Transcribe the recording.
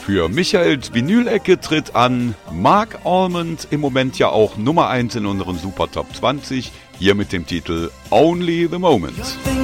Für Michaels Vinyl-Ecke tritt an Mark Almond, im Moment ja auch Nummer 1 in unseren Super Top 20, hier mit dem Titel Only the Moment.